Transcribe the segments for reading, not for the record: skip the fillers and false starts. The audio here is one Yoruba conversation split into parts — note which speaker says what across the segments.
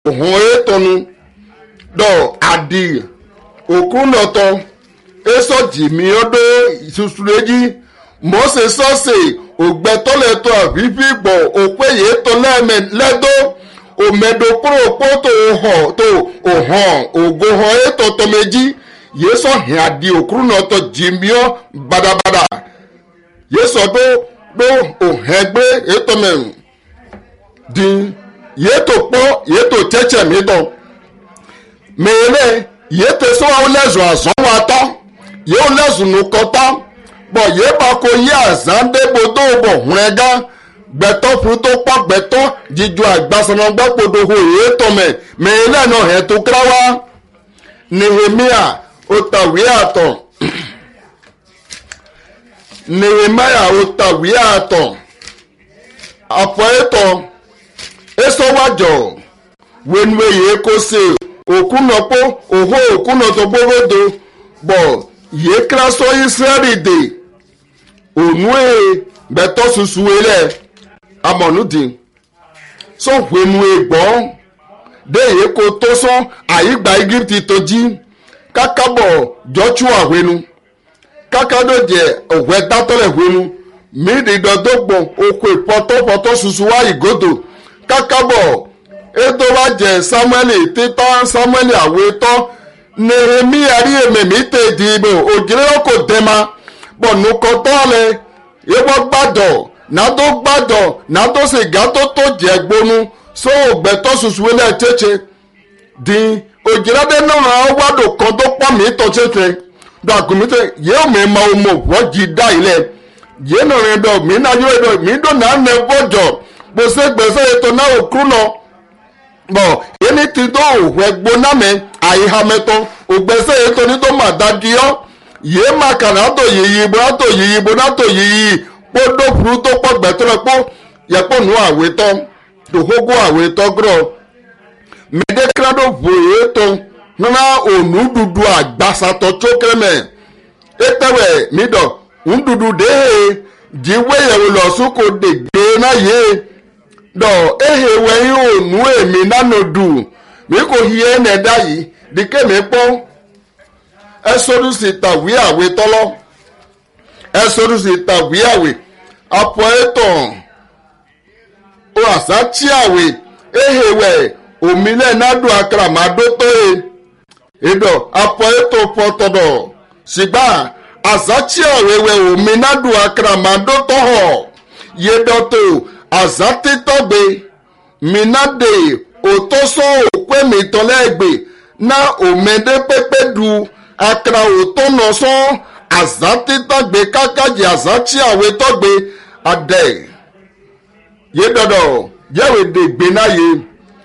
Speaker 1: ohun etonu do adi okunoto eso jimi odo isusureji mose sose ogbetoleto avivibo opeye to ledo omedokuro poto ohon ogohon eto to meji yeso hin adi okunoto jimio badabada yeso do ohegbe eto men din yeto cheche mi don mere yete so lezo azon wa to ye o lezo nu ko to bo ye ba ko ye azan de bodo bo hunega gbeto fruto po gbeto jiju agbasana gbopodo ho ye to me le no he to krawa Nehemia otawi aton Nehemia otawi aton apoeto eso wajo wenwe ye ko se okunopo oho okunoto bogodo bo ye kraso Israeli de onue beto susuele amonudi so wenwe gbo de ye ko to so ayigba Egypt toji kakabo Joshua wenu kakado je owe datole wenu midi dodogbo okwe poto susuwa igodo kakabo edo wa je Samuel tita Samuel aweto Nehemia ri ememi te dibo ojire oko dema bo nuko tole ebo gbado na do se gato to je gbonu so ogbeto susuwele cheche din ojire de na wado kan to po mi to cheche do agumite ye o me ma o mo woji da ile ye no re do mi na yo do mi do na ne bojo bo se gbese to na okruno bo eni ti do wegbo na me aihameto ogbese eto ni to ma dadio ye makana to yiyi bo na to yiyi podo fruto po gbetoro po ye po nu aweto do hogo aweto gro mede krado voye to na onu dudu agbasa to chokreme etewe mido ndudu de jiwe ye lo suko de gbe na ye do ehewe onu emi nanodu mi ko hie ne dayi dike mi po Exodus tawi awe tolo Exodus tawi awe apoeton o asachi awe ehewe omile nadu akra madoto edo apoeto potodo sigba asachi awe we ominadu akra madoto ho yedoto azati tobe minade otoso okwe mitolegbe na omede pepe du akra otono so azati togbe kakaji azachi awe togbe ade yedodo yewe de gbe na ye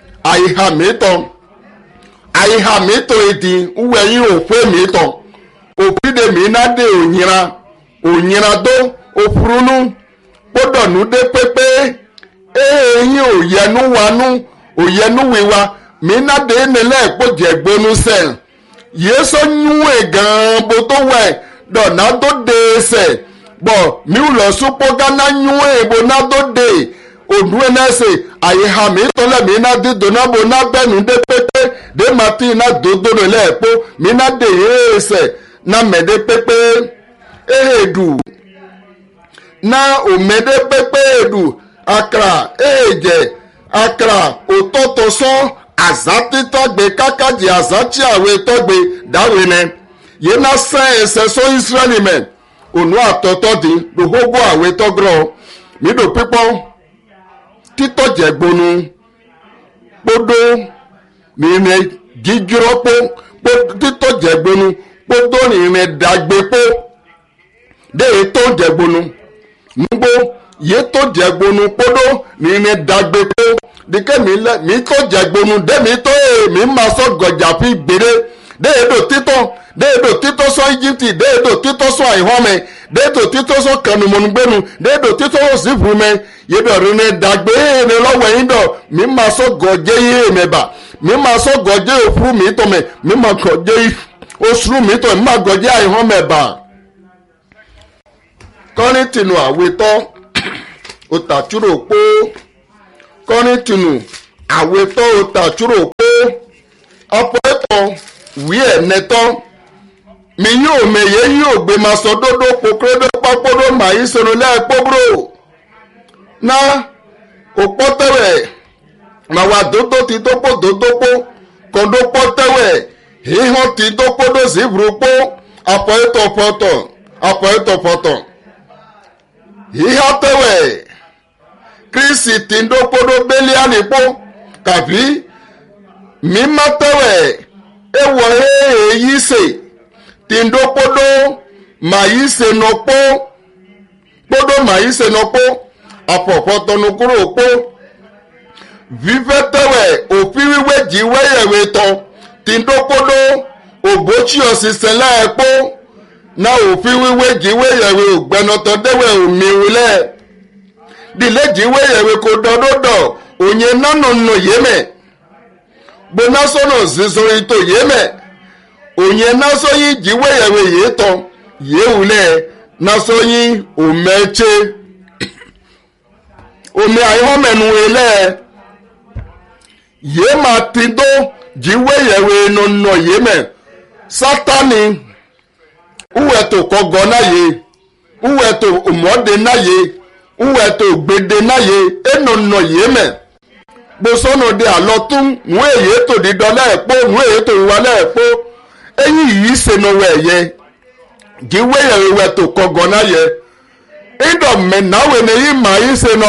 Speaker 1: aihamito edi uweyin ofe mito opide mi na de onyira do ofurunu podonu de pepe eyin oyenu wiwa mi na de nele poje gbonu se yeso nyuwe gan bo to we do na do de se bo mi lo supo gana nyuwe bo na do de odue na se ayiha mi to le mi na de do na bo na benu de pepe de mati na do do le po mi na de se na mede pepe edu na omede pepe edu akra eje akra ototo so azati togbe kakaji azachi awe togbe dawene ye na se so Israeli men onu atoto di do hogo awe togro mi do pipo tito jegbonu podo mi ne gigiropo tito jegbonu podo ni ne dagbepo de to jegbonu ngbo ye to jegbonu podo ni ne dagbepo dike mi to jegbonu de mi to mi ma so goja fi gbere de do tito so Egypt de do tito so ihome de do tito so kanumonu gbenu de do tito so sifume ye do rene dagbe ne lowo yin do mi ma so goje ye meba mi ma so goje ofuru mi to me mi ma goje osuru mi to mi ma goje ihome ba konitinu aweto otachuro po konitinu àwetọ́ òtàtúrò pé ọ̀pọ̀ ẹ̀tọ́ wí ẹ̀ nẹ́tọ́ mi yóò mẹ̀yẹ yóò gbé ma sọ dódó pokrédó pápóró màá yí sọ̀rọ̀ lẹ́ẹ̀kpọ́gbóró ná òpó tẹ́wẹ̀ màwá dódó ti dópó dódópó kọ́ndópó tẹ́wẹ̀ híhàn ti dópó dó zìbùrú pó àpọ̀ ẹ̀tọ́ pọ̀tọ̀ àpọ̀ ẹ̀tọ̀ pọ̀tọ̀ híhàn tẹ́wẹ̀ kírísì ti dópó dó bẹ́líánì pó kàbí mímá tẹ́wẹ̀ ewọ̀ èyí sè tìǹdó kpódó màyí sè nọ kpó kpódó màyí sè nọ kpó àpọ̀pọ̀ tọ̀nù kúrò kpó vívẹ́ tẹ́wẹ̀ òfin wíwé jì wẹ́yẹ̀wé tọ̀ tìǹdó kpódó òbótsi ọ̀sísẹ́ láyẹ̀ kpó náà òfin wíwé jì wẹ́yẹ̀wé ògbẹ́nọtọ̀ dẹ́wẹ̀ òmìwulẹ̀ dìlé jì wẹ́yẹ̀wé kò dọ̀dọ̀dọ̀ ònyè nánà nọ yémẹ̀ gbonasọ́nà zizori tó yémẹ̀ ònyè nasọ́yìn jíwéyẹ̀wé yìí tọ́ yéwulẹ̀ nasọ́yìn òmẹ́tsẹ́ omi àyọ́mẹ̀nuwelẹ̀ yìí máa ti dó jíwéyẹ̀wé nọ̀nà yémẹ̀ sátani uwẹ̀tò kọ́gọ́ náà yé uwẹ̀tò òmọ́dé náà yé uwẹ̀tò gbèdé náà yé ẹnọ̀nà yémẹ̀ gbosọ́nà de àlọ́ tún nù èyí tó di dọ́là ẹ̀pọ́ nù èyí tó wà lẹ́ẹ̀pọ́ ẹ̀yìn yìí sẹ́nu wẹ̀ yẹ jíwé ẹ̀rẹ̀wẹ̀ tó kọ́gọ́ náà yẹ ìdọ̀ mẹ́náwé ni yìí mà yìí sẹ́nu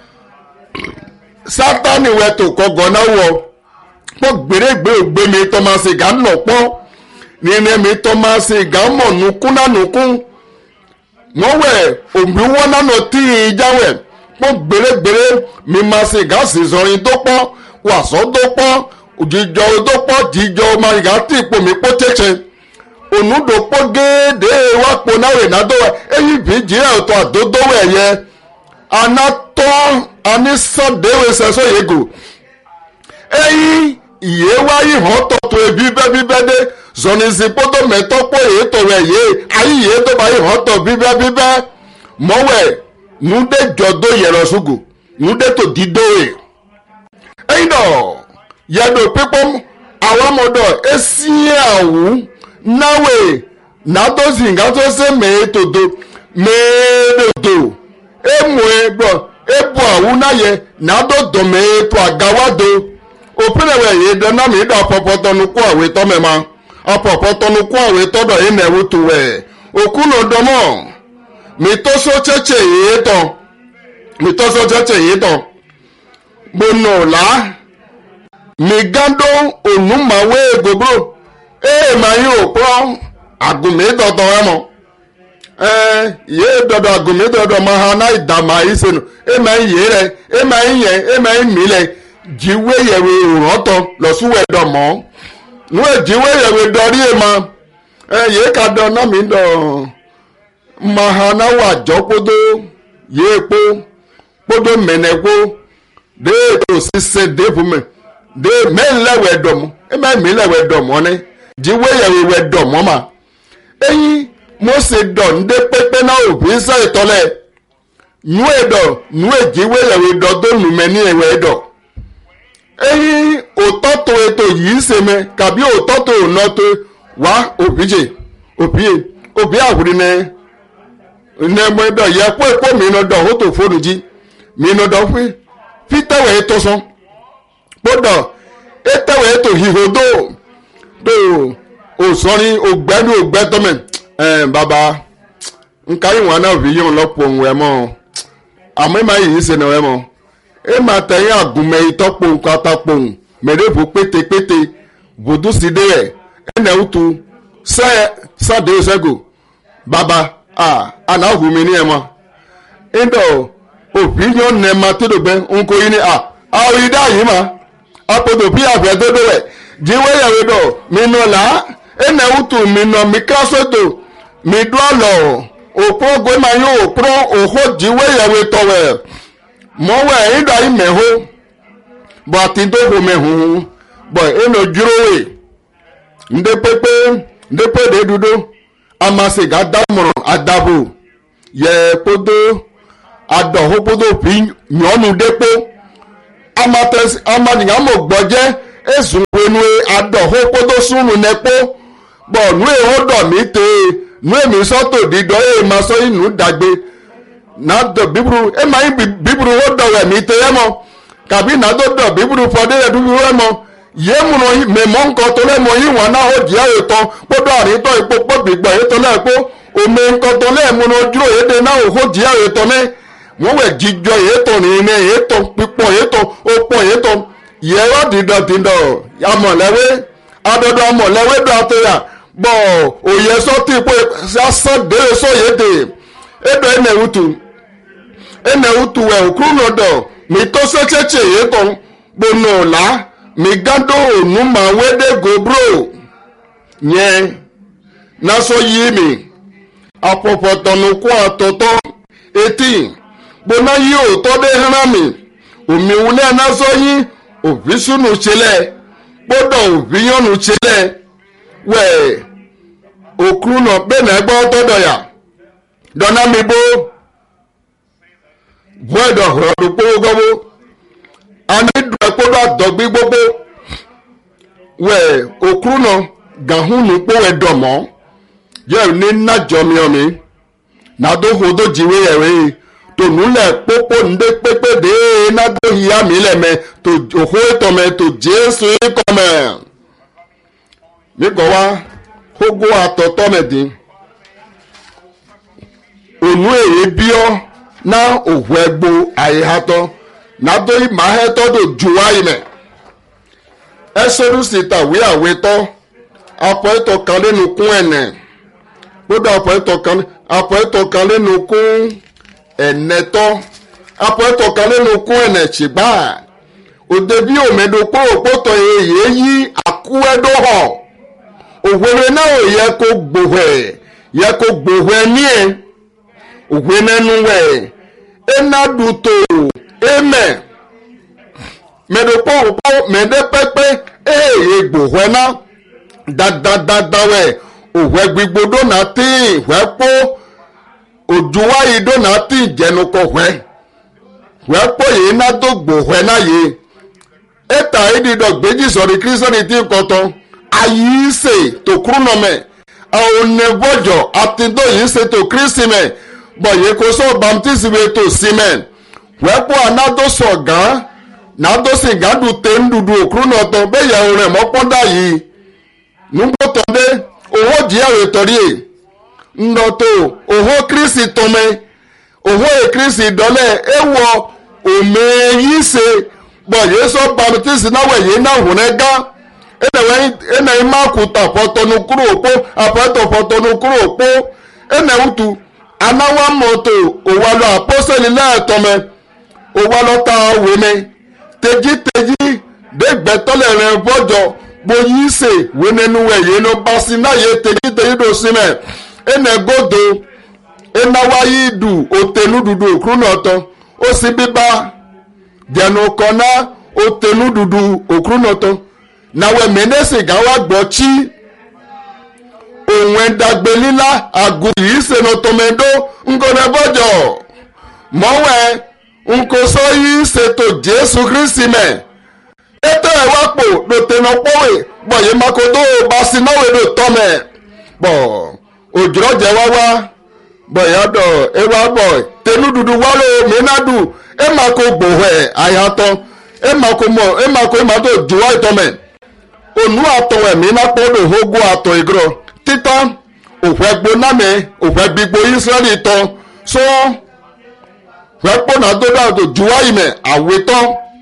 Speaker 1: sátani wẹ̀ tó kọ́gọ́ náà wọ̀ pọ́ gbèrègbè ògbémi tọ́másì gà ń nọ̀pọ́ nínú mi tọ́másì gà ń mọ̀ nùkúnánùkún wọ́n wẹ̀ òmìwọ́n náà tí ì jáwẹ̀ pọ́ gbèrègbèrè mi máa ṣe gáàsì sọrin tó pọ́ wàsó tó pọ́ òjijọ́ tó pọ́ jíjọ́ máa yà tí ipò mi pọ́ tẹ́tẹ́ ònúdò pọ́ géèdè wá po náà rè náà tó wà èyí bí jíra ọ̀tọ̀ àdódówó ẹ̀yẹ anátọ́ anísọ̀déwé sẹ́sọ̀ yego èyí ìyé wáyé hàn tọ̀tọ̀ bíbẹ́ dé zọ̀nìsì pọ́tọ́ mẹ́tọ́ pọ̀ èyí tọ̀rọ̀ ẹ̀yẹ ayé ìyé tó bá yé hàn tọ̀ bíbẹ́ mọ́wẹ̀ nude jọdo yẹrọ sugu nude to didoe eyidọ yẹdo pípọ́n àwọn ọmọdọ esi àwù náwè nàdọ́sì nǹkan tó ṣe mẹ́ẹ̀ẹ́tòdò mẹ́ẹ̀ẹ́dòdò emu ẹgbọ ebu àwù náyẹ nàdọ́dọ̀ mẹ́ẹ̀ẹ́tò àgáwádò òpínlẹ̀ yìí dáná mi dọ̀ apọ̀pọ̀tọ̀nukú àwẹ̀ tọ́mẹ̀ma apọ̀pọ̀tọ̀nukú àwẹ̀ tọ́dọ̀ yìí nẹ̀wò tó wẹ̀ òkú nà dọ́mọ̀ mitoso cheche yìí tán gbóná ọ̀la migando onumawe gbogbo máa yí òpó àgùnmídọ̀dọ̀ ẹ̀ mọ́ yé dọ̀dọ̀ àgùnmídọ̀dọ̀ máa ha náà ìdààmú àyíṣẹ́nu máa ń yé rẹ̀ máa ń yẹ máa ń mílẹ̀ jíwé yẹ̀wé ìrántọ́ lọ́sùwẹ̀dọ̀ mọ́ níwẹ̀ jíwé yẹ̀wé dọ̀rí ẹ̀ máa yé ká dọ̀ náà mi dọ̀ mahana wa jọ kpodo ye kpo kpodo mene kpo de to sise de pume de melewe dọmọ eme melewe dọmọ ne jiwe yewe dọmọ ma eyin mose dọ nde pepe na obi nsa itọlẹ nue dọ nue jiwe yewe dọ do nume ni ewe dọ eyin òtọ́tò ètò yìí seme kàbí òtọ́tò ònọ́tò wá òbíje òbí àwùrí ne nẹgbẹdọ yẹ kó èkó mìíràn dọ ó tó fóònù jí mìíràn dọ fún fítẹwẹ ètò sàn kódà ètẹwẹ ètò hìhòdò tó òsọrin ògbẹdù ògbẹtọmẹ bàbá nǹkan ìwọn náà fi yíwọn lọpọ òun ẹ mọ àmọ́ ìmọ̀ yìí ṣe nà ẹ mọ ẹ máa tẹ̀yìn àgùnmẹ̀ ìtọ́pọ̀ nǹkan àtàpọ̀ mẹ̀rẹ́bù pétépété bùdú sídé rẹ̀ ẹnà òtù sáde ṣẹ́gò bàbá ànáhùn mi ní ẹ mọ ẹ̀dọ̀ òfìyàn nẹ̀ẹ̀ma tó dògbẹ́ nǹkó yìí ni àwọn ìdá yìí mà àpòtò bí àfẹ́ tó dò rẹ̀ jíwé yẹ̀wé dọ̀ mi nà là ẹnà òtù mi nà mi kásòtò mi dùn àlọ́ òpó gbẹ́mà yóò òpó òhó jíwé yẹ̀wé tọ̀wẹ̀ mọ̀wẹ̀ ìdá yìí mẹ̀hó bọ̀ àti dóhùn mẹ̀hùn bọ̀ ẹnà jíròwé ndépé dé dúdú amasiga dámọ̀ràn àdàbò yẹ kpódó adọ̀hó kpódó fi nyɔnu dépó amadìyàmò gbọ́jẹ́ èsùn wẹnu adọ̀hó kótó súnmù nẹ́pọ́ bọ̀ nú èhó dọ̀ mí tè nú èmi sọ́tò dídọ̀ máa sọ inú dàgbé nàdọ̀ bíburu máa ń bíburu ó dọ̀wẹ̀ mí tè mọ́ kàbí nàdọ̀ dọ̀ bíburu fọdé rẹ̀ dúdú rẹ̀ mọ́ yé múnà mẹ́mọ́ nǹkan tó lẹ́mọ yín wọn náà ó jẹ́ àyè tán kódó àríntọ́ ipò pọ̀ gbìgbọ̀ yìí tó náà pé òmè nǹkan tó lẹ́ẹ̀múnà ojúrò yìí dé náà ó jẹ́ àyè tán náà wọ́n wẹ̀ jíjọ yìí tán nìyẹn yìí tán pípọ̀ yìí tán òpọ̀ yìí tán yẹ́rọ dìdọ̀dìdọ̀ amọ̀lẹ́wé adọ́dọ̀ amọ̀lẹ́wé dọ̀ àtẹ̀yà bọ̀ òye sọ́tì pé sásán dèrè sóyèdè ẹ̀dọ̀ ẹnẹ̀wùtù ẹ̀ òkúrú nọ̀dọ̀ mi tó sẹ́kẹ̀kẹ̀ yìí tán gbóná ọ̀la mi gádó ònú màá wédè gòbró yẹn násọ yìí mi àpọ̀pọ̀ tọ̀nù kó àtọ̀tọ̀ etí gbóná yìí òótọ́ dé hàn mi òmìwulẹ̀ násọ yìí òbísùnù tselẹ̀ kpọ́dọ̀ òbíyànnù tselẹ̀ wẹ̀ òkúrú nọ bẹ́ẹ̀ náà gbọ́ tọ́dọ̀ yà dọ́nà mi bó bọ́ẹ̀dọ̀ rọ̀dù kpọ́wọ́gbọ́wọ́ ani dùn ẹ̀kpọ́dọ̀ àdọ́gbí gbogbo wẹ̀ òkúrú nọ gàhúnù kpọ́wẹ́ dọ̀mọ́ yẹ ní nàjọmiọmi nàdó hodó jìwé ẹ̀wé tonulẹ̀ kpokpo ndé kpekpe dé nàdó hiya mi lẹ̀mẹ́ tó òhó tọmẹ tó jésù kọmẹ mi kọ wa kógó àtọ̀tọ̀ mẹ dín ònú èyí bíọ́ ná òhó ẹgbó àyíhatọ́ nàdó ìmáhẹ́tọ́ tó ju wáyé mẹ ẹsẹ̀rú síta wí àwetọ́ apọ̀ ẹ̀tọ́ kan lẹ́nu kún ẹ̀nẹ̀ gbọ́dọ̀ apọ̀ ẹ̀tọ́ kan lẹ́nu kún ẹ̀nẹ́tọ́ apọ̀ ẹ̀tọ́ kan lẹ́nu kún ẹ̀nẹ̀ ṣìgbà òde bí òmèdò pòròpótọ̀ èyí yí àkúẹ́dọ́ hàn òwúrẹ́ náà ò yẹ kó gbòhẹ́ ní ẹ̀ òwe nẹ́nu wẹ̀ ẹ̀nàdùtò ẹ̀mẹ̀ mèdò pòròpó mèdè pẹ́pẹ́ èyí gbòhẹ́ náà dáadáa wẹ̀ òwe gbígbó dóná tí ìwẹ́ pọ́ òjúwáyé dóná tí ìjẹnukọ wẹ́ pọ́ yìí náà tó gbòhẹ́ náà yìí ẹ̀ta ìdídọ̀ gbèjì sọ̀rọ̀ kírísítọ́nì tí ń kọ́tọ́ ayíṣe tó kúrú nọmẹ̀ àwọn onẹ́bọ̀jọ̀ àtìndó yìí ṣe tó kírísímẹ̀ bọ̀yẹ̀ kó sọ bàmtísìmẹ̀ tó símẹ̀ wẹ́ pọ́ anádọ́sọ̀ gán nádọ́sì gádùn tẹ́ ń dúdú òkúrú náà tán bẹ́ẹ̀ yẹ ọ̀rẹ́ mọ́pọ́ndà yìí nugbotɔde oho diawe tɔrie nnɔto oho kristi tɔmɛ oho ekrisi dɔlɛ ewɔ omeyise bɔn yesɔ baptisi nawɛ ye na hunɛ ga enayi makuta pɔtɔnu kuro okpo apɔtɔ pɔtɔnu kuro okpo enawutu anawa mɔto owalɔ apɔsɛli lɛ tɔmɛ owalɔ ta wemɛ teji degbɛtɔlɛ rɛ bɔjɔ boyise wenenue yeno basi na ye teji do sime ene godo enawayi du otenu dudu okrunoto osi biba jenu kona otenu dudu okrunoto na we menesi gawa gbochi ohun dagbelila aguyi se no tomendo ngone bojo mowe nkoso yi se to Jésù Kristi me ètò ìwápò lòtẹ̀nà pọ́wé bọ̀ yìí makodo basinawe ló tọ́mẹ̀ bọ̀ òjò jẹ́ wáwá bọ̀ yàdọ̀ ewa bọ̀ tẹnu dudu wálé mẹ́nàdù ẹ̀ máa kó gbòhẹ̀ àyàtọ̀ ẹ̀ máa kó ìmàdó jùwá ìtọ́mẹ̀ ònú àtọ̀wẹ̀ mẹ́nàpọ̀ lòhógó àtọ̀ ìgrọ̀ títà òfẹ́ gbónámẹ́ òfẹ́ gbígbó Ísírẹ́lì tọ́ sọ fẹ́ pọ̀nà tó dáàtò jùwá ìmẹ̀ àwetọ́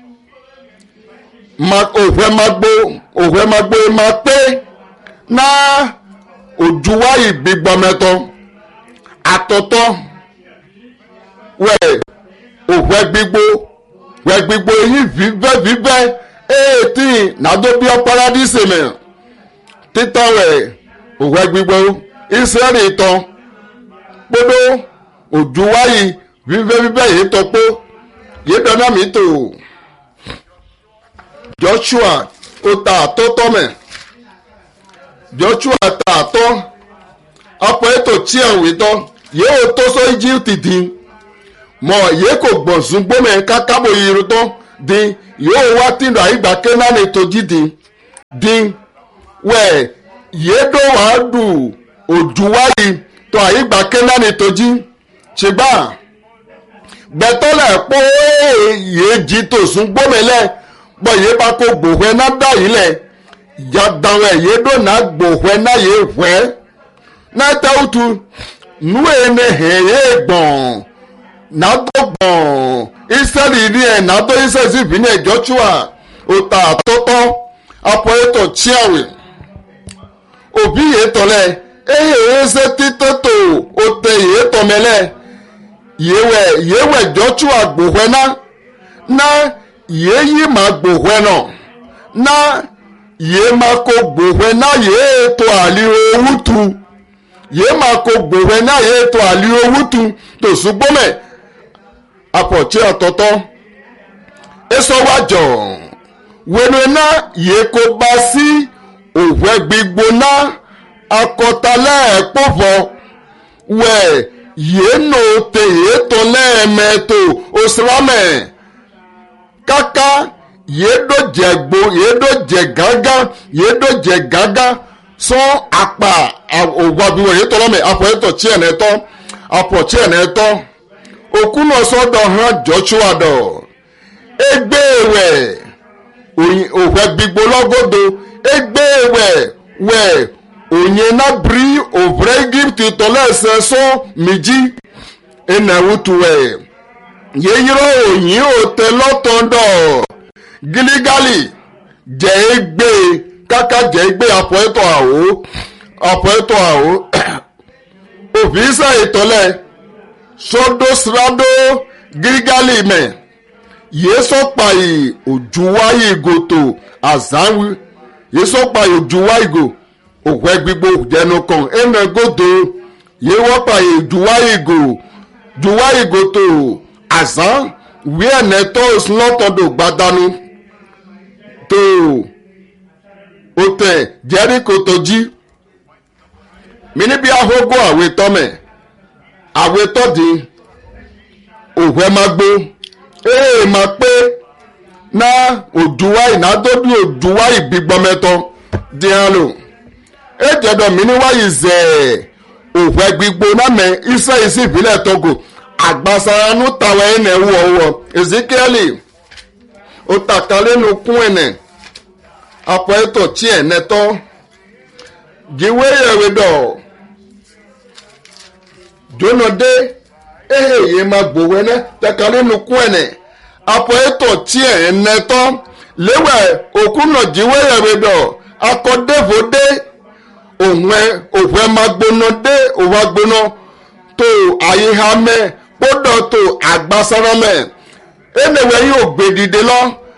Speaker 1: òhwẹ́ magbo ma pé ná òjúwá ìgbìgbọmẹtọ àtọ̀tọ̀ wẹ̀ òhwẹ́ gbígbó èyí vívẹ́ ètí nàdóbíọ́ paradísè mẹ́ títọ́ wẹ̀ òhwẹ́ gbígbó Ísírẹ́lì tán kpódó òjúwá vívẹ́ yìí tọ́ pó yìí dáná mi tó Joshua ó ta àtọ́tọ́ mẹ́ Joshua ta àtọ́ apọ̀ ètò tí àwọn ìtọ́ yóò tó sọ Íjíbítì dín mọ̀ yìí kò gbọ̀nsún gbọ́mẹ̀ kákábò irun tán dín yóò wá tìǹdù àyígbà kénáàní tójí dín wẹ̀ yédò wàá dù òjò wáyé tó àyígbà kénáàní tójí ṣùgbọ́n gbẹ̀tọ́lẹ̀ pọ́ yéèjì tó sún gbọ́mẹlẹ́ bọ́ yé bá kó gbòhẹ́ náà dá yìí lẹ̀ yàdàwẹ̀ yédò náà gbòhẹ́ náà yé wẹ́ náà tẹ́wùtù nú ẹni hẹ̀yẹ́ gbọ̀n náà tó gbọ̀n ìsẹ́lì ní ẹ̀ náà tó ìsẹ́ sí ìbí ní ẹ̀jọ́ tíwà òtà àtọ́tọ́ apọ̀ ètò chíàwẹ̀ òbí yìí tọ́lẹ̀ èyí ẹsẹ̀ títọ́tò òtẹ yìí tọ́mẹlẹ̀ yéwẹ̀ jọ́tíwà gbòhẹ́ náà yéyí máa gbòhẹ́ náà yéé máa kó gbòhẹ́ náà yéé tó àlè owó tu yéé máa kó gbòhẹ́ náà yéé tó àlè owó tu tó ṣùgbọ́mẹ̀ apọ̀tí ọ̀tọ̀tọ̀ èso wájọ wẹnu náà yéé kó bá sí òwẹ́ gbígbóná akọtalẹ̀ ẹ̀pọ̀fọ̀ wẹ̀ yéé nò tè yéé tó lẹ́ẹ̀mẹ́tò òsìlámẹ̀ kaka yéèdó jẹgbo yéèdó jẹgágá yéèdó jẹgágá sọ àpà òwàbíwọ yìí tọlọmọ àpò ètò chiẹnẹtọ àpò chiẹnẹtọ òkúnà sọdọ hàn jọchúwàdọ egbéwẹ òwẹ gbígbó lọgọdọ egbéwẹ wẹ òyìnbá bírí òvrẹ Íjíbítì tọlẹsẹ sọ méjì ẹnẹwùtúwẹ yeyiro òyìn òtẹ lọtọndọ gílígálì jẹ egbe kaka jẹ egbe àpọ̀ẹ́tọ̀ àwò òfìsà ìtọ́lẹ̀ sọdọ́sírádó gílígálì mẹ́ yéésọ́pàì òjúwáyé gòtò àzáwí yéésọ́pàì òjúwáyé gò òwẹ́ gbígbó jẹnu kan ẹnẹgòdò yéwọ́pàì òjúwáyé gò jùwáyé gòtò àzán wí ẹ̀nẹ́tọ́ lọ́tọ̀dọ̀ gbadanu tó o tẹ̀ jẹ́ríkò tó jí mi níbi ahógó àwetọ́mẹ̀ àwetọ́dì òhwẹ́ máa gbó máa pé ná òdùwá ìnádọ́bí òdùwá ìgbígbọ́mẹ́tọ́ díhánù èjẹ̀dọ̀ mi níwáyé zẹ̀ òhwẹ́ gbígbó námẹ́ iṣẹ́ ìsì ìbílẹ̀ Togo agbasaranu tàwọn ẹnẹ wọ̀wọ̀ Ezekieli ó tàkàlẹ́nu kún ẹnẹ apọ̀ ètò tí ẹ̀nẹ tọ́ jíwé yẹ̀wé dọ̀ jónàdé ehèyè máa gbòwé ná tàkàlẹ́nu kún ẹnẹ apọ̀ ètò tí ẹ̀nẹ tọ́ léwẹ̀ òkúnà jíwé yẹ̀wé dọ̀ akọ̀défòdé òhun máa gbóná dé òwà gbóná tó àyíhámẹ́ kódọ̀ tó àgbàsárámẹ̀ ẹnẹ̀wẹ̀ yóò gbèdìde lọ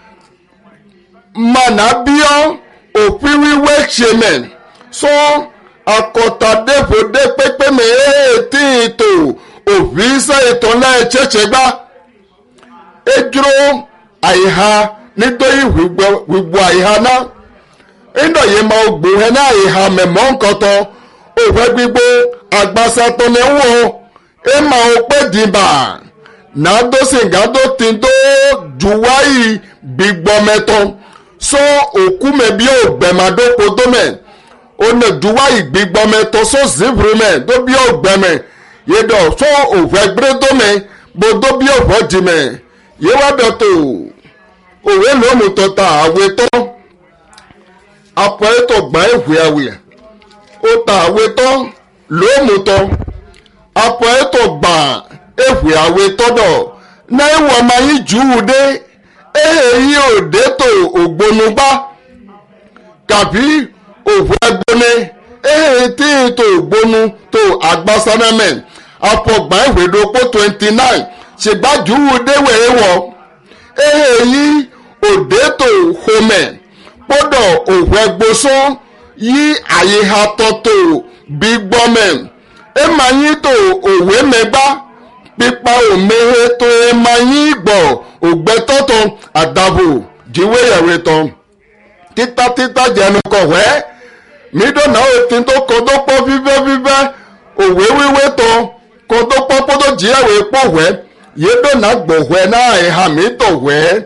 Speaker 1: mànà bíọ́ òfin wíwé ṣẹmẹ̀ sọ akọ̀tàdéfòdé pépémẹ̀ ètí ìtò òfin iṣẹ́ ìtọ́lẹ̀ ṣẹ̀ṣẹ̀gbá ejúró àyíhá nítorí gbogbo àyíhá náà ìdọ̀yẹ máa gbòhẹ́ náà àyíhá mẹ̀mọ́ nǹkan tán òfẹ́ gbígbó agbásátọ́ ní wọ́n ma o pé dìbà nàdó sìngádó tìǹdó juwáyì gbígbọ́mẹ́tọ́ sọ òkú mẹ́bí ògbẹ̀màdókòdómẹ̀ ọ̀nà juwáyì gbígbọ́mẹ́tọ́ sọ zivrimẹ̀ dóbí ògbẹ̀mẹ̀ yédọ̀ sọ òfẹ́ gbẹ́dọ́mẹ̀ bọ́dọ́ bí òfò jìmẹ̀ yéwádọ́tò òwe lómùtọ́ ta àwetọ́ apọ̀ ètò gbà èhùn àwẹ̀ ó ta àwetọ́ lómùtọ́ apọ̀ ètò gbà èhùn àwetọ́ dọ̀ náà ìwọ̀n máa yí jùú dé èyí òde tó ògbónugbá tàbí òfò ẹgbóni èyí tí tó ògbónu tó àgbàsánámẹ̀ apọ̀gbà ìwédopó 29 ṣègbàjúwò déwèé wọ èyí òde tó homẹ̀ kpọ́dọ̀ òfò ẹgbósán yí àyíha tọ́tò bí gbọ́mẹ̀ máa yí tó òwe mẹ́gbá pípa òmèhe tó máa yí gbọ̀ ògbẹ́tọ́tọ̀ àdàbò jíwéyàwé tán títà jẹnu kọ̀wẹ́ mídọ́nà òfin tó kọ́dọ́ pọ́ fífẹ́ òwe wíwé tán kọ́dọ́ pọ́ pọ́dọ̀ jíyàwó pọ̀wẹ́ yédọ́nà gbọ̀wẹ́ náà ẹ̀hà mi tọ̀wẹ́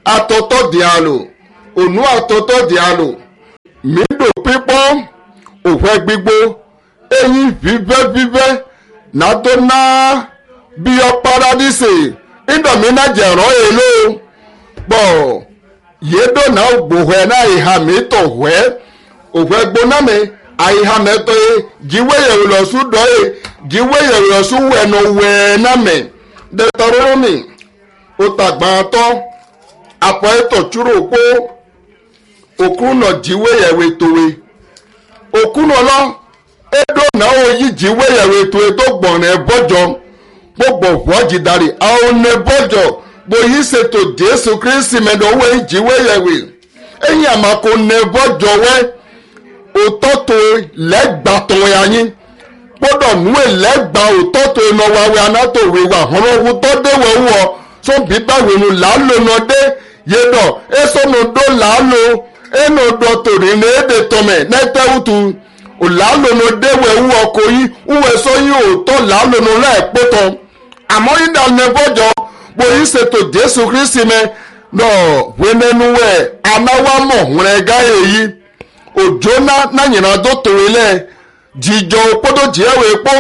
Speaker 1: atọ́tọ́ dìálò ònú atọ́tọ́ dìálò mídò pípọ́ òfẹ́ gbígbó eyín fífẹ́ nàtó ná bí ọ paradíṣe ìdọ̀mínà jẹ̀rọ̀ èlò pọ̀ yédò náà gbòhẹ́ náà ìhà mi tọ̀ wẹ́ òfẹ́ gbóná mi àìhà mẹ́tọ́ yẹ jíwé yẹ̀wò lọ́sùn dọ́ yẹ jíwé yẹ̀wò lọ́sùn wẹ̀nà wẹ̀ẹ́nà mẹ́ dẹ́tọ́rọ́ mi ó tàgbà tọ́ àpọ̀ ẹ̀tọ́ túrò kó òkúnà jíwé yẹ̀wò ètòwé òkúnà lọ edo náà ó yí jíwé yẹ̀wò ètòwé tó gbọ̀nà ẹ̀bọ́jọ gbogbo wọ́ọ̀jì darí àwọn ẹ̀bọ́jọ bóyí ṣètò Jésù Kristi mẹ́dọ̀ owó ìjíwé yẹ̀wò ẹ̀yìn àmàkò ẹ̀bọ́jọ wẹ́ òtọ́tò lẹ́gbàtọ̀ yanyin gbọ́dọ̀ nú ẹ̀lẹ́gbà òtọ́tò ìnáwó anátòwé wà hàn owó tó déwọ̀ wọ̀ tó bí báwo ni làálò náà dé yédọ̀ èsòmò dó làálò ẹnu dọ̀tòrí ní èdè tọmẹ̀ nẹ́tẹ́wùtù làálò náà déwọ̀ ẹ̀wù ọkọ̀ yìí wúwẹ̀ sọ yìí òótọ́ làálò náà láìpótọ́ àmọ́ ìdánilẹ́bọ̀jọ́ bóyí ṣètò Jésù Kristi mẹ́ náà wẹ́nẹ́nuwẹ̀ anáwámọ̀ rẹ̀ gáyé yìí òjò náà nyìnà tó tòwé lẹ̀ jíjọ kpọ́dọ̀ jẹ́wò epo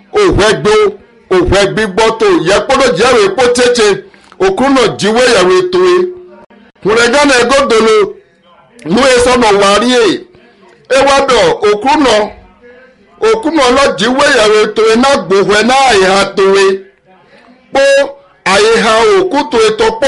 Speaker 1: òhwẹ́ gbígbọ́ tó yẹ kpọ́dọ̀ jẹ́wò epo tẹ́tẹ́ òkúnà jíwé yẹ̀wò tòwé kùrẹ́gánà ẹ̀gọ́dọ̀lọ́ nú esọ́nà wàríyè ewádọ̀ òkúnà lọ́jíwé yẹ̀wò tòwé náà gbòhwẹ́ náà àyíha tòwé kpó àyíha òkútó ètò kpó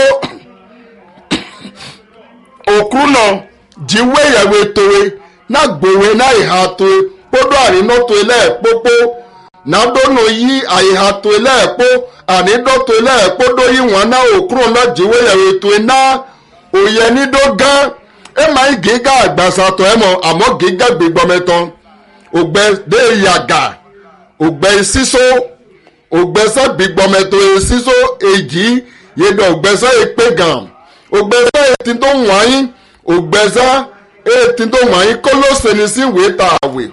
Speaker 1: òkúnà jíwé yẹ̀wò tòwé náà gbòhwẹ́ náà àyíha tòwé kpódó àrínọ́tò ẹlẹ́ẹ̀kpókpó nàdónò yí àyíhàtò ẹlẹ́ẹ̀kpó ànídọ́tò ẹlẹ́ẹ̀kpó dó yí wọn náà òkúrò lọ́jìwé yẹ̀wò ètò iná òye nídó gán ẹ máa ń gíga àgbàsàtọ̀ ẹ mọ̀ àmọ́ gíga gbígbọ́mẹtọ́ ògbẹ́ dé yàgà ògbẹ́ sísó ògbẹ́sẹ̀ gbígbọ́mẹtọ́ sísó èjì yẹdọ̀ ògbẹ́sẹ̀ èpè gàn ògbẹ́sẹ̀ ètí tó wọ̀nyí ògbẹ́sẹ̀ ètí tó wọ̀nyí Kólósè ní sí ìwé tààwé.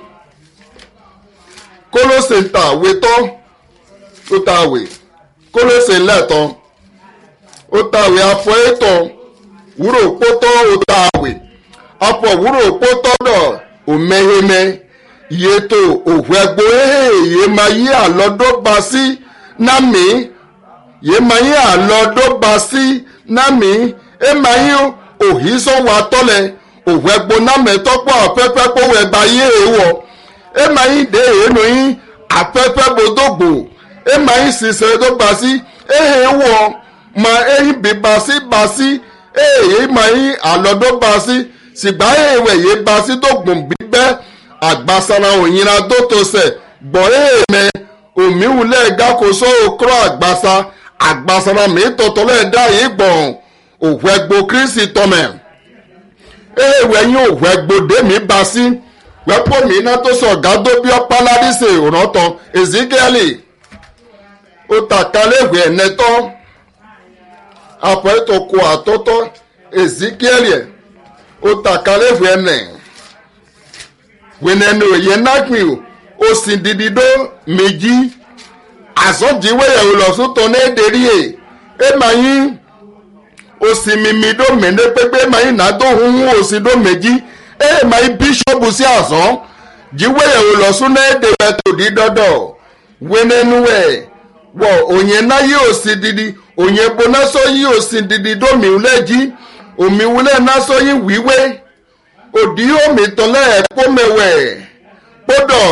Speaker 1: Kólósè ń ta àwé tọ́ ó ta àwé Kólósè ńlẹ̀tọ́ ó ta àwé afọ ètò wúrò pótọ́ ó ta àwé afọ wúrò pótọ́ dọ̀ òmẹ́hẹ́mẹ́ yétò òhùẹ́gbó yé máa yí àlọ́dọ́gba sí námì yé máa yí àlọ́dọ́gba sí námì ẹ máa yí òhìsọ́wọ́ atọ́lẹ̀ òhùẹ́gbó námẹ́tọ́pọ̀ afẹ́fẹ́ kówó ẹ̀bá yé èèwọ̀ ema yi de enu yi afẹ́fẹ́ bodogbo ema yi sise do basi ehe wọ ma ehi bi basi ehe ma yi alọdo basi sigba ewe ye basi dogbo gbígbẹ agbasara òyìnbá tó tó sẹ gbọ ehe mẹ omiwulẹ gakoso okro agbasara mi tọtọlẹ da yìí gbọn òhùẹgbò Kristi tọmẹ ehe wẹ̀yìn òhùẹgbò dèmí basi wẹ́pọ̀ mi iná tó sọ gádó bí ọ́pá ládìsè òrántàn Ezekieli ó tàkàléwé ẹ̀nẹ́tọ́ àpọ̀ ètò kò àtọ́tọ́ Ezekieli ó tàkàléwé ẹ̀nẹ́ wẹ́nẹ́nu òye nágbìn ó sì dìdìdó méjì àsọ̀jíwé yẹ̀wò lọ́sọ̀tọ̀ ní èdèrí ẹ̀ máa yín ó sì mímí dó mẹ́ndé pépé máa yín nàdó hunhun ó sì dó méjì máa bíṣọ́ọ̀bù sí àsán jíwé yẹ̀wò lọ́sùn náà èdè rẹ̀ tó di dọ́dọ̀ wẹ́nẹ́nu ẹ̀ wọ òyìn náà yóò sì didi òyìn epo náà sọ yóò sì didi dómi wúlẹ̀ jí omi wúlẹ̀ náà sọ yín wíwé òdì omi tọ́lẹ̀ ẹ̀kọ́ mẹ́wẹ̀ kódọ̀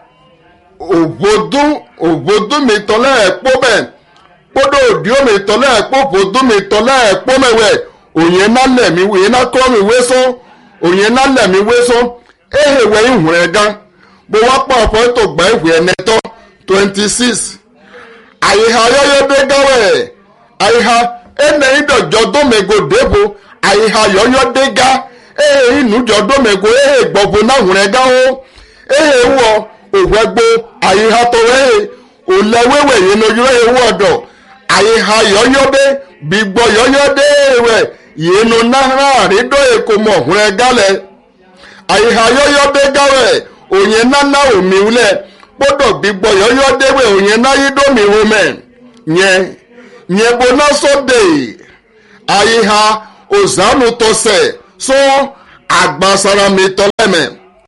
Speaker 1: òbòdún mi tọ́lẹ̀ ẹ̀kọ́ bẹ̀ kódọ̀ òdì omi tọ́lẹ̀ ẹ̀kọ́ òbòdún mi tọ́lẹ̀ ẹ̀kọ́ mẹ́wẹ̀ òyìn náà lẹ̀mí òyìn náà kọ́ mi wé sọ́ òyìn náà lẹ̀mí wéṣọ ehe wẹ̀ ìhùn ẹ̀ gan bó wá pọ̀ ọ̀pọ̀ ètò gbà ìwé ẹ̀nẹ́tọ́ 26 àyíha yọ́yọ́dé gáwẹ̀ àyíha ẹnẹ ìdọ̀jọ́ dọ́mẹ̀gò débò àyíha yọ́yọ́dé gá ehe ìnújọ́ dọ́mẹ̀gò ehe gbọ̀bù náà hùn ẹ̀ gá ó ehe wọ òwẹ́gbó àyíha tọwọ́ ehe òlẹ́wẹ́wẹ́ yìí lójú ehe wọ̀dọ̀ àyíha yọ́yọ́dé gbígbọ́ yọ́yọ́dé rẹ̀ yìí náà àrídọ́ èkó mọ̀ ọ̀hún ẹ gálẹ̀ àyíha yọ́yọ́dé gáwẹ̀ òyìn náà omi wúlẹ̀ gbọ́dọ̀ gbígbọ́ yọ́yọ́dé wẹ̀ òyìn náà yídómi wọ́mẹ̀ yẹn bó náà sọ́dẹ̀ àyíha òzánù tọ́sẹ̀ sọ àgbàsára mi tọ́lẹ́mẹ̀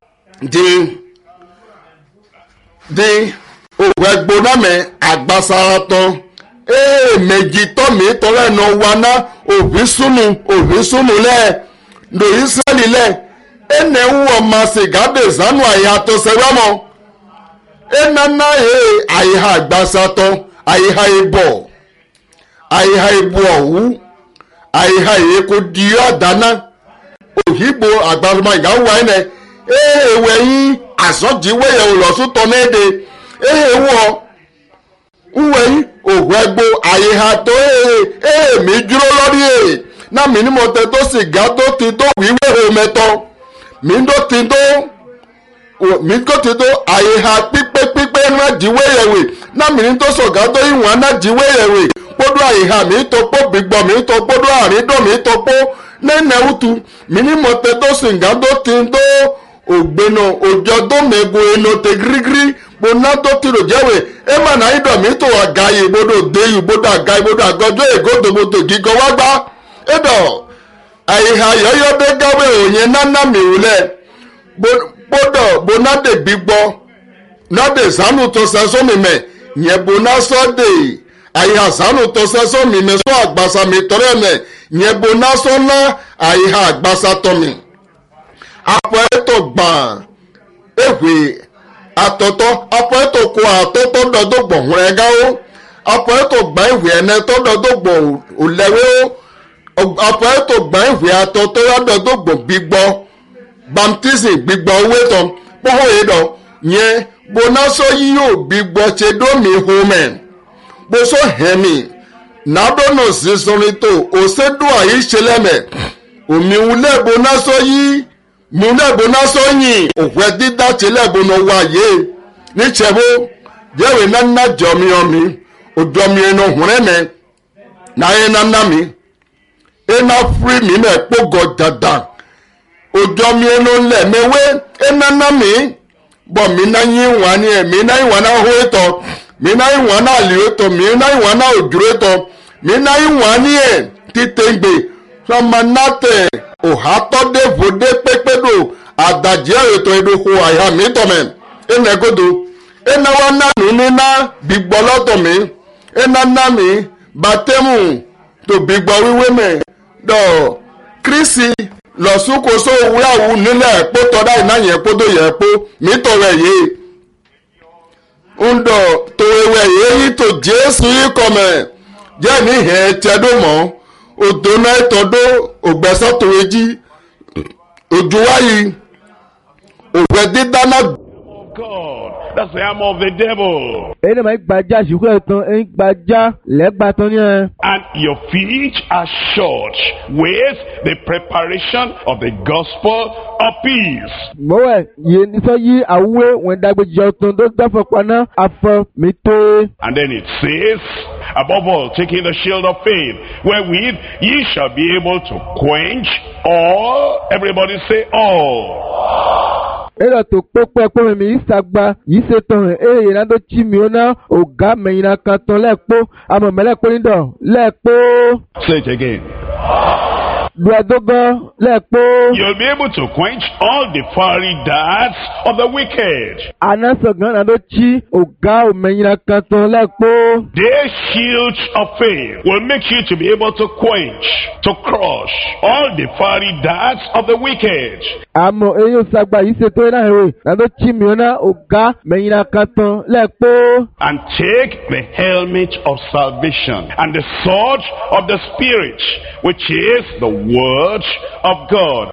Speaker 1: di òwò ẹgbónámẹ̀ àgbàsára tán méjì tọ́ mi tọ́lẹ́nu waná òbí súnmù lẹ́ lò Ísírẹ́lì lẹ́ ẹnẹ wọ ma sìgádé zánù àyà tọ́sẹ̀ wámọ́ ẹnana àyà àgbàsátọ́ àyà ìbọ̀ ọ̀hú àyà èkó di àdáná òhìbò àgbàlùmọ ìyàwó ẹnẹ èèwẹ yín àsọjíwẹyẹ òlọsùtọ n'èdè èèwọ nwẹyìn òhù ẹgbó àyíha tó èèmí dúró lórí náà mi ní mo tẹ tó sìgá tó ti tó wíwé òmẹtọ mi tó ti tó àyíha pípé náà jíwéyẹwè náà mi ní tó sọgá tó ìwọn náà jíwéyẹwè kpọdọ àyíha mi tó pọ gbígbọ mi tó kpọdọ àrídọ mi tó pọ nene utu mini moteto singado tindo ogbeno ojodo mego enote grigri bonato tiro jewe ema na ido mi to agaye bodo deyu bodo agaye bodo agojo egodo bodo gigo wagba edo ayiha yoyo de gawe onye nana mi ule bodo bonade bigbo nade zanu to seso mi me nye bonaso de àyíha sánú tó sẹ́sọ́ mi mẹ́sọ́ àgbàsá mi tọ́rẹ́ mẹ́ yẹn bo násán ná àyíha àgbàsá tọ́ mi. apọ̀ ẹ̀tọ́ gbọ̀n èwè àtọ̀tọ̀ apọ̀ ẹ̀tọ́ kó àtọ̀tọ̀ dọ́dọ̀ gbọ̀n hùn ẹ̀gá o apọ̀ ẹ̀tọ́ gbọ̀n èwè ẹ̀nẹ́ tọ́ dọ́dọ̀ gbọ̀n òlẹ́wé o apọ̀ ẹ̀tọ́ gbọ̀n èwè àtọ̀tọ̀ dọ́dọ̀ gbọ̀n gbígbọ́ baptism gbígbọ́ owó tán pọ́hó yìí dọ̀ yẹn bo násán yíyó gbígbọ́ ṣe dómi homen. Boso hemi nadono zizorito osedu ayi seleme omi ule bonaso yi mune bonaso yin ohwe dida chele bono waye ni chebo jewe nana jomi omi ojomi eno hunreme na ena nami ena free mi me pogo dada ojomi eno le mewe ena nami bo mi na yin wani mi na yin wana hoito mina iwa na alioto mina iwa na ojureto mina iwa ni titengbe samanate ohato de vode pepedo adaje eto edoko aya mi tome enegodo enawa na nina bigboloto mi enana mi batemu to bigbo wiwe me do krisi losukoso wiawu nile poto da ina yen podo ye po mi tore ye ndo to ewe yeyi to Jésù ikome je ni he tedo mo odona etodo ogbeso to eji ojuwayi ogbe didana
Speaker 2: God. That's the arm of the devil.
Speaker 3: And
Speaker 2: your feet are shod with the preparation of the gospel of peace. And then it says, above all, taking the shield of faith, wherewith ye shall be able to quench all. Everybody say all.
Speaker 3: Ela to popo ekpo mi isagba yise ton na do chi mi ona oga meyina kan ton lepo amo mele po nido lepo.
Speaker 2: Say it again.
Speaker 3: You'll be
Speaker 2: able to quench all the fiery darts of the wicked. Their shields of faith will make you to be able to quench, to crush all the fiery darts of the wicked. And take the helmet of salvation and the sword of the Spirit, which is the word of God.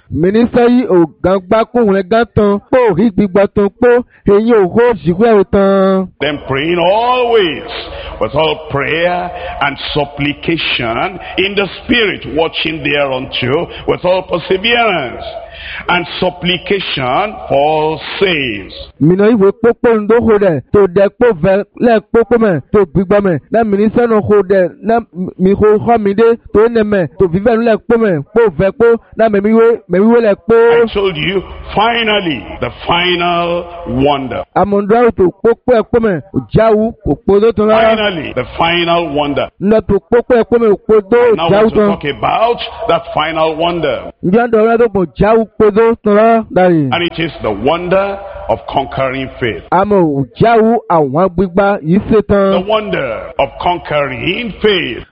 Speaker 2: Then praying always with all prayer and supplication in the Spirit, watching thereunto with all perseverance and supplication for saves.
Speaker 3: Mina iwe kpokpo ndo ho de to de kpo ve le kpokpo me to gbigba me na minister no ho de na mi ho mi de to ne me to vive le kpo me kpo ve kpo na me mi we le kpo.
Speaker 2: I told you, finally, the final wonder.
Speaker 3: Amondra to kpokpo ekpo me jawu kpokpo do to la.
Speaker 2: Finally, the final wonder.
Speaker 3: Na to kpokpo ekpo me kpokpo do
Speaker 2: Now I
Speaker 3: jawu
Speaker 2: want to
Speaker 3: to.
Speaker 2: talk about that final wonder.
Speaker 3: Njando la do mo jawu kpokpo do to la dari.
Speaker 2: And it is the wonder of conquering faith.
Speaker 3: Amo jawu àwọn gbigba yìí
Speaker 2: The
Speaker 3: ṣetán.
Speaker 2: wonder of conquering faith.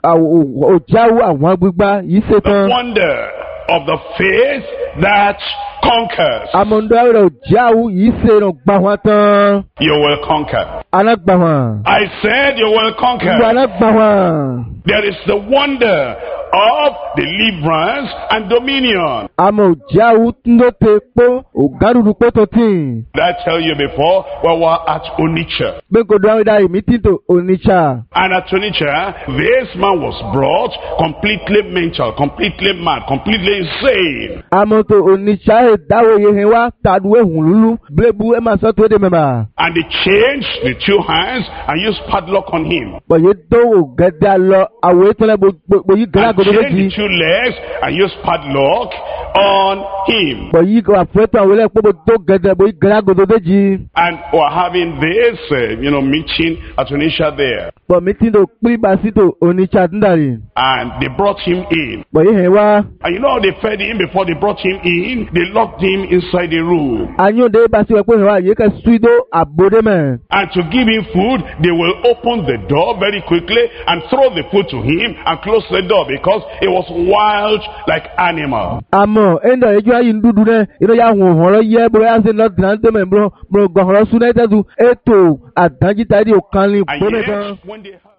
Speaker 3: O jawu àwọn gbigba yìí
Speaker 2: The
Speaker 3: ṣetán.
Speaker 2: wonder of the faith that conquers.
Speaker 3: Amondra rẹ̀ jawu yìí ṣe ràn gbà wọn tán.
Speaker 2: You will conquer.
Speaker 3: Alágbà wọn.
Speaker 2: I said you will
Speaker 3: Gbogbo
Speaker 2: conquer.
Speaker 3: alágbà wọn.
Speaker 2: There is the wonder of deliverance and dominion.
Speaker 3: Àmọ̀ jawu ló te pọ́ ògárùrù pé tó tì.
Speaker 2: Did I tell you before? We were at Onitsha.
Speaker 3: Bí kò dán ìdá ìmí títò Onitsha.
Speaker 2: And at Onitsha, this man was brought completely mental, completely mad, completely insane.
Speaker 3: Àmọ̀ tó Onitsha ìdáwọ̀ yẹn wá tàdú ehùn lúlú. Bílẹ̀bù ẹ̀ máa sọ tó dé mẹ́mà.
Speaker 2: And they changed the two hands and used padlock on him.
Speaker 3: Bọ̀yé tó ògẹ́dẹ́ lọ àwọ̀ ètò ẹ̀ bòyí gẹ́gẹ́
Speaker 2: And
Speaker 3: àgọ́dọ̀
Speaker 2: changed
Speaker 3: méjì.
Speaker 2: the two legs and used padlock on him.
Speaker 3: Bọ̀yí àfẹ́tọ̀ àwọn ẹlẹ́pọ̀ bò tó gẹ́dẹ́ bòyí gẹ́gẹ́ àgọ́dọ̀ méjì.
Speaker 2: And we're having this, meeting at Onitsha there.
Speaker 3: Bọ̀ mi ti do pín basito Onitsha ndàrí.
Speaker 2: And they brought him in.
Speaker 3: Bọ̀yé hẹ̀ wá.
Speaker 2: And you know how they fed him before they brought him in? They locked him inside the room.
Speaker 3: Anyọ̀dé basi wẹ̀ pé hẹ̀ wá yìí kẹ́ suido àbòdé mẹ́.
Speaker 2: And to give him food, they will open the door very quickly and throw the food to him and close the door because it was wild like animal.
Speaker 3: Àmọ̀ ẹ̀ndọ̀ ẹjọ́ ayé ń dúdú náà inú yà hùn ọ̀rọ̀ yẹ bóyá ṣe lọ dìrán tó mẹ́ bro gbọ̀ngàn ọ̀rọ̀ súná ẹ̀tẹ́sù ètò àdájítáyé òkànlé
Speaker 2: And
Speaker 3: gbọ́dọ̀ tán.
Speaker 2: yet, when they